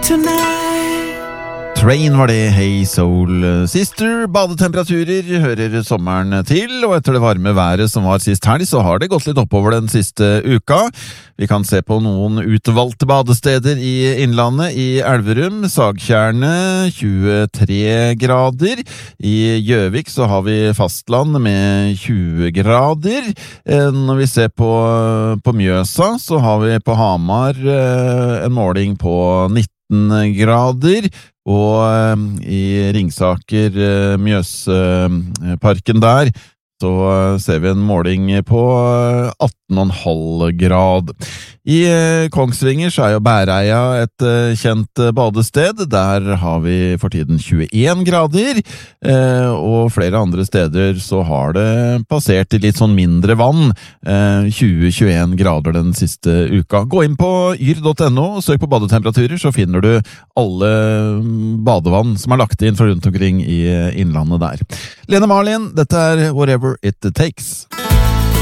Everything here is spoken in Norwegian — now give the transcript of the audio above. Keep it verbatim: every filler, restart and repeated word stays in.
tonight. Train var det, Hey Soul Sister. Badetemperaturer hører sommeren til, og etter det varme været som var sist helg, så har det gått litt oppover den siste uka. Vi kan se på noen utvalgte badesteder i Innlandet. I Elverum, Sagtjernet, tjuetre grader. I Gjøvik så har vi fastland med tjue grader. Når vi ser på, på Mjøsa, så har vi på Hamar en måling på nitten grader. Og i Ringsaker, Mjøsparken der, så ser vi en måling på atten komma fem grad. I Kongsvinger så er jo Bæreia et kjent badested. Der har vi for tiden tjueen grader, og flere andre steder så har det passert i litt sånn mindre vann, tjue til tjueen grader den siste uka. Gå inn på yr punktum no og søk på badetemperaturer, så finner du alle badevann som er lagt inn fra rundt omkring i Innlandet der. Lene Marlin, dette er Whatever It Takes.